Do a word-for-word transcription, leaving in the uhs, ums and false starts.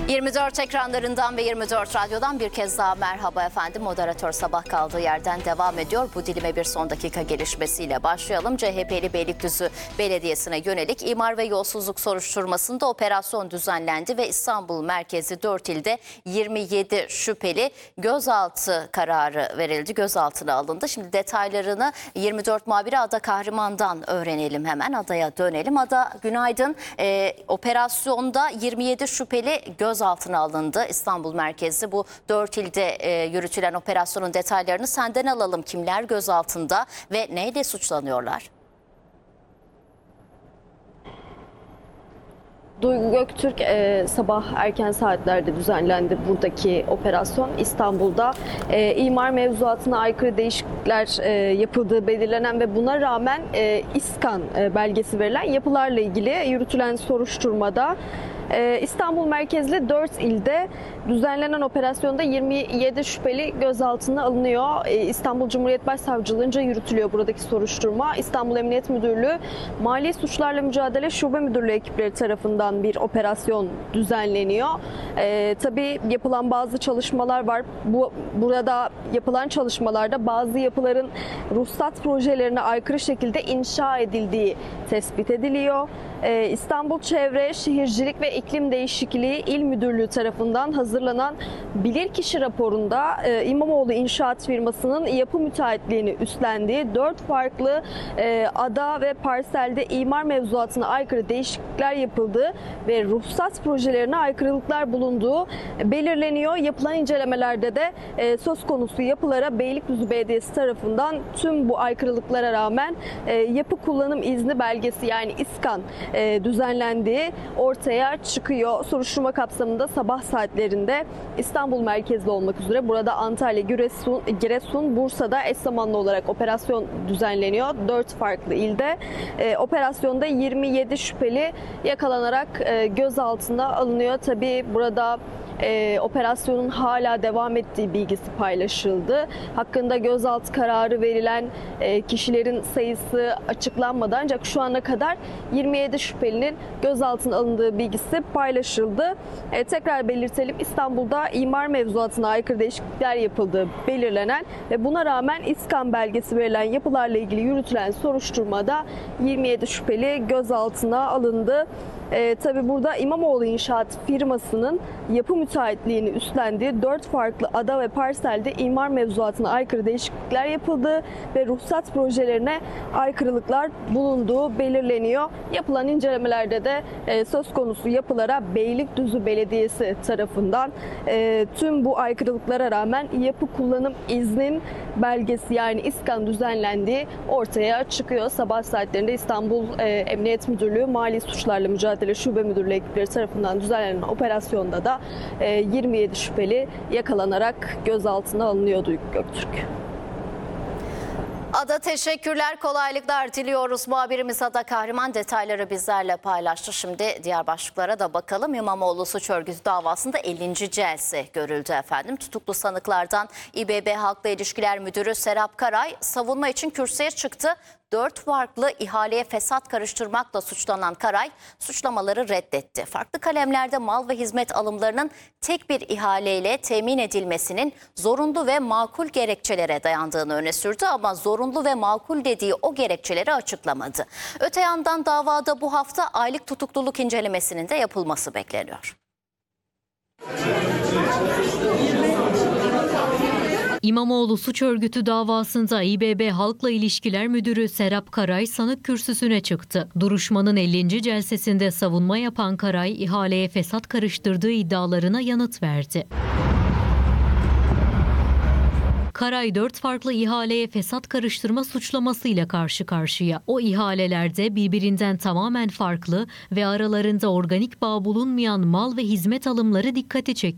yirmi dört ekranlarından ve yirmi dört radyodan bir kez daha merhaba efendim. Moderatör sabah kaldığı yerden devam ediyor. Bu dilime bir son dakika gelişmesiyle başlayalım. C H P'li Beylikdüzü Belediyesi'ne yönelik imar ve yolsuzluk soruşturmasında operasyon düzenlendi ve İstanbul merkezi dört ilde yirmi yedi şüpheli gözaltı kararı verildi. Gözaltına alındı. Şimdi detaylarını yirmi dört muhabiri Ada Kahraman'dan öğrenelim hemen. Ada'ya dönelim. Ada günaydın. Ee, operasyonda yirmi yedi şüpheli gözaltına alındı. İstanbul merkezli bu dört ilde e, yürütülen operasyonun detaylarını senden alalım. Kimler gözaltında ve neyle suçlanıyorlar? Duygu Göktürk e, sabah erken saatlerde düzenlendi buradaki operasyon. İstanbul'da e, imar mevzuatına aykırı değişiklikler e, yapıldığı belirlenen ve buna rağmen e, İSKAN e, belgesi verilen yapılarla ilgili yürütülen soruşturmada e, İstanbul merkezli dört ilde düzenlenen operasyonda yirmi yedi şüpheli gözaltına alınıyor. E, İstanbul Cumhuriyet Başsavcılığınca yürütülüyor buradaki soruşturma. İstanbul Emniyet Müdürlüğü Mali Suçlarla Mücadele Şube Müdürlüğü ekipleri tarafından bir operasyon düzenleniyor. Ee, tabii yapılan bazı çalışmalar var. Bu burada yapılan çalışmalarda bazı yapıların ruhsat projelerine aykırı şekilde inşa edildiği tespit ediliyor. Ee, İstanbul Çevre, Şehircilik ve İklim Değişikliği İl Müdürlüğü tarafından hazırlanan bilirkişi raporunda e, İmamoğlu İnşaat firmasının yapı müteahhitliğini üstlendiği dört farklı e, ada ve parselde imar mevzuatına aykırı değişiklikler yapıldığı ve ruhsat projelerine aykırılıklar bulunduğu belirleniyor. Yapılan incelemelerde de e, söz konusu yapılara Beylikdüzü Belediyesi tarafından tüm bu aykırılıklara rağmen e, yapı kullanım izni belgesi yani İSKAN e, düzenlendiği ortaya çıkıyor. Soruşturma kapsamında sabah saatlerinde İstanbul merkezli olmak üzere burada Antalya, Giresun, Giresun Bursa'da eş zamanlı olarak operasyon düzenleniyor. dört farklı ilde. E, operasyonda yirmi yedi şüpheli yakalanarak e, gözaltına alınıyor. Tabii burada e, operasyonun hala devam ettiği bilgisi paylaşıldı. Hakkında gözaltı kararı verilen e, kişilerin sayısı açıklanmadı ancak şu ana kadar yirmi yedi şüphelinin gözaltına alındığı bilgisi paylaşıldı. E, tekrar belirtelim, İstanbul'da imar mevzuatına aykırı değişiklikler yapıldığı belirlenen ve buna rağmen İSKAN belgesi verilen yapılarla ilgili yürütülen soruşturmada yirmi yedi şüpheli gözaltına alındı. E, tabii burada İmamoğlu İnşaat firmasının yapı müteahhitliğini üstlendiği dört farklı ada ve parselde imar mevzuatına aykırı değişiklikler yapıldığı ve ruhsat projelerine aykırılıklar bulunduğu belirleniyor. Yapılan incelemelerde de e, söz konusu yapılara Beylikdüzü Belediyesi tarafından e, tüm bu aykırılıklara rağmen yapı kullanım iznin belgesi yani İSKAN düzenlendiği ortaya çıkıyor. Sabah saatlerinde İstanbul e, Emniyet Müdürlüğü Mali Suçlarla Mücadele Şube Müdürlüğü ekipleri tarafından düzenlenen operasyonda da e, yirmi yedi şüpheli yakalanarak gözaltına alınıyor Duygu Göktürk. Ada teşekkürler, kolaylıklar diliyoruz. Muhabirimiz Ada Kahraman detayları bizlerle paylaştı. Şimdi diğer başlıklara da bakalım. İmamoğlu suç örgütü davasında ellinci celse görüldü efendim. Tutuklu sanıklardan İBB Halkla İlişkiler Müdürü Serap Karay savunma için kürsüye çıktı. Dört farklı ihaleye fesat karıştırmakla suçlanan Karay suçlamaları reddetti. Farklı kalemlerde mal ve hizmet alımlarının tek bir ihaleyle temin edilmesinin zorunlu ve makul gerekçelere dayandığını öne sürdü ama zorunlu ve makul dediği o gerekçeleri açıklamadı. Öte yandan davada bu hafta aylık tutukluluk incelemesinin de yapılması bekleniyor. İmamoğlu suç örgütü davasında İBB Halkla İlişkiler Müdürü Serap Karay sanık kürsüsüne çıktı. Duruşmanın ellinci celsesinde savunma yapan Karay, ihaleye fesat karıştırdığı iddialarına yanıt verdi. Karay dört farklı ihaleye fesat karıştırma suçlamasıyla karşı karşıya. O ihalelerde birbirinden tamamen farklı ve aralarında organik bağ bulunmayan mal ve hizmet alımları dikkati çekiyor.